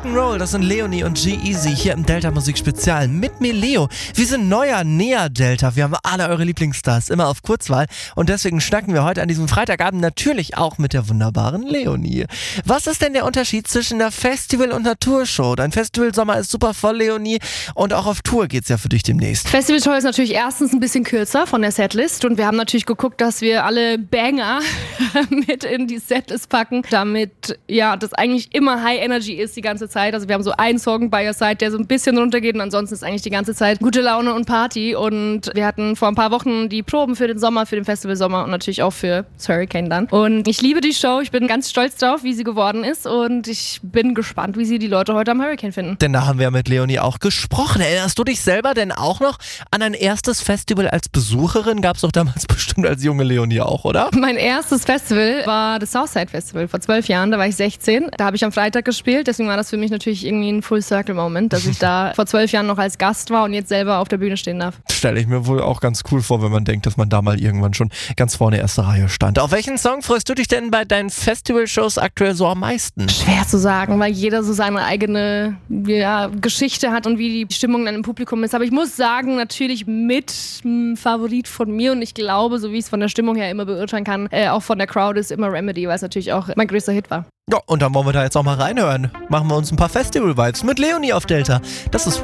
Rock'n'Roll, das sind Leonie und G-Eazy hier im Delta Musik Spezial mit mir Leo. Wir sind neuer Nea Delta, wir haben alle eure Lieblingsstars immer auf Kurzwahl und deswegen schnacken wir heute an diesem Freitagabend natürlich auch mit der wunderbaren Leonie. Was ist denn der Unterschied zwischen einer Festival- und einer Tourshow? Dein Festivalsommer ist super voll, Leonie, und auch auf Tour geht's ja für dich demnächst. Festivalshow ist natürlich erstens ein bisschen kürzer von der Setlist und wir haben natürlich geguckt, dass wir alle Banger mit in die Setlist packen, damit ja das eigentlich immer High Energy ist die ganze Zeit. Also wir haben so einen Song by Your Side, der so ein bisschen runtergeht und ansonsten ist eigentlich die ganze Zeit gute Laune und Party. Und wir hatten vor ein paar Wochen die Proben für den Sommer, für den Festivalsommer und natürlich auch für das Hurricane dann. Und ich liebe die Show, ich bin ganz stolz drauf, wie sie geworden ist und ich bin gespannt, wie sie die Leute heute am Hurricane finden. Denn da haben wir mit Leonie auch gesprochen. Erinnerst du dich selber denn auch noch an ein erstes Festival als Besucherin? Gab's doch damals bestimmt als junge Leonie auch, oder? Mein erstes Festival war das Southside Festival vor 12 Jahren, da war ich 16. Da habe ich am Freitag gespielt, deswegen war das für mich natürlich irgendwie ein Full-Circle-Moment, dass ich da vor 12 Jahren noch als Gast war und jetzt selber auf der Bühne stehen darf. Stelle ich mir wohl auch ganz cool vor, wenn man denkt, dass man da mal irgendwann schon ganz vorne erste Reihe stand. Auf welchen Song freust du dich denn bei deinen Festival-Shows aktuell so am meisten? Schwer zu sagen, weil jeder so seine eigene Geschichte hat und wie die Stimmung dann im Publikum ist. Aber ich muss sagen, natürlich mit einem Favorit von mir und ich glaube, so wie ich es von der Stimmung her immer beurteilen kann, auch von der Crowd ist immer Remedy, weil es natürlich auch mein größter Hit war. Ja, und dann wollen wir da jetzt auch mal reinhören. Machen wir uns ein paar Festival-Vibes mit Leonie auf Delta. Das ist